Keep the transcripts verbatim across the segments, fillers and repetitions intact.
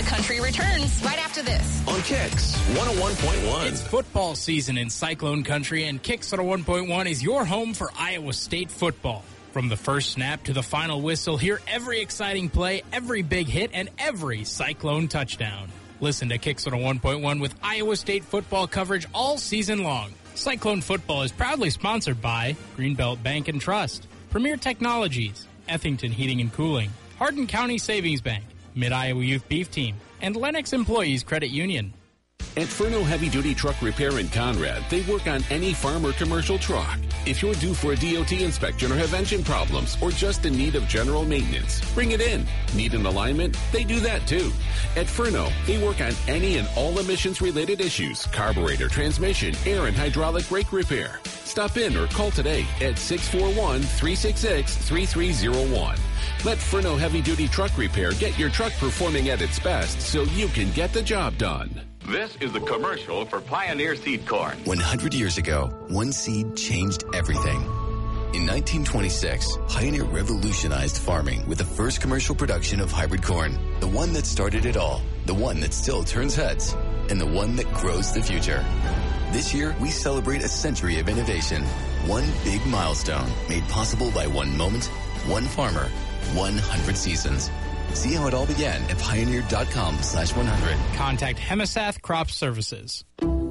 the Country returns right after this. On Kicks one oh one point one. It's football season in Cyclone Country, and Kicks one oh one point one is your home for Iowa State football. From the first snap to the final whistle, hear every exciting play, every big hit, and every Cyclone touchdown. Listen to Kicks one oh one point one with Iowa State football coverage all season long. Cyclone football is proudly sponsored by Greenbelt Bank and Trust, Premier Technologies, Ethington Heating and Cooling, Hardin County Savings Bank, Mid-Iowa Youth Beef Team, and Lennox Employees Credit Union. At Furno Heavy Duty Truck Repair in Conrad, they work on any farm or commercial truck. If you're due for a D O T inspection or have engine problems or just in need of general maintenance, bring it in. Need an alignment? They do that too. At Furno, they work on any and all emissions-related issues, carburetor, transmission, air, and hydraulic brake repair. Stop in or call today at six four one, three six six, three three zero one. Let Furno Heavy Duty Truck Repair get your truck performing at its best so you can get the job done. This is the commercial for Pioneer Seed Corn. one hundred years ago, one seed changed everything. In nineteen twenty-six, Pioneer revolutionized farming with the first commercial production of hybrid corn. The one that started it all, the one that still turns heads, and the one that grows the future. This year, we celebrate a century of innovation. One big milestone made possible by one moment, one farmer, one hundred seasons. See how it all began at pioneer.com slash 100. Contact Hemisath Crop Services.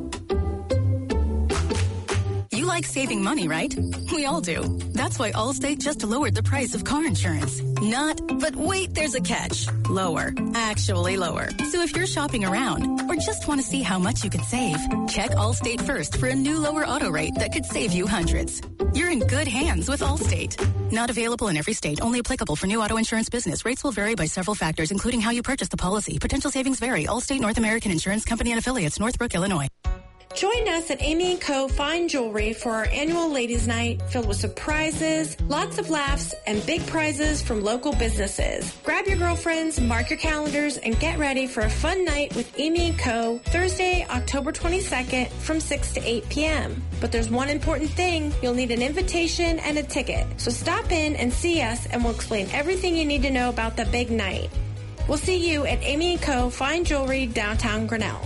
You like saving money, right? We all do. That's why Allstate just lowered the price of car insurance. Not, but wait, there's a catch. Lower. Actually lower. So if you're shopping around or just want to see how much you could save, check Allstate first for a new lower auto rate that could save you hundreds. You're in good hands with Allstate. Not available in every state. Only applicable for new auto insurance business. Rates will vary by several factors, including how you purchase the policy. Potential savings vary. Allstate North American Insurance Company and Affiliates, Northbrook, Illinois. Join us at Amy and Co. Fine Jewelry for our annual Ladies' Night filled with surprises, lots of laughs, and big prizes from local businesses. Grab your girlfriends, mark your calendars, and get ready for a fun night with Amy and Co. Thursday, October twenty-second from six to eight p.m. But there's one important thing. You'll need an invitation and a ticket. So stop in and see us, and we'll explain everything you need to know about the big night. We'll see you at Amy and Co. Fine Jewelry, downtown Grinnell.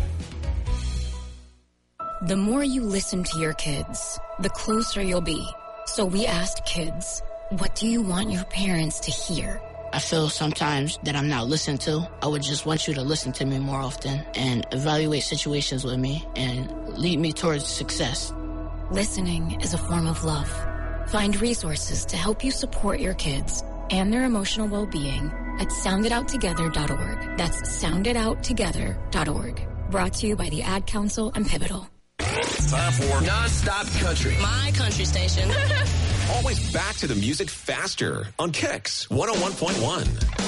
The more you listen to your kids, the closer you'll be. So we asked kids, what do you want your parents to hear? I feel sometimes that I'm not listened to. I would just want you to listen to me more often and evaluate situations with me and lead me towards success. Listening is a form of love. Find resources to help you support your kids and their emotional well-being at sound it out together dot org. That's sound it out together dot org. Brought to you by the Ad Council and Pivotal. Time for Non-Stop Country. My country station. Always back to the music faster on Kicks one oh one point one.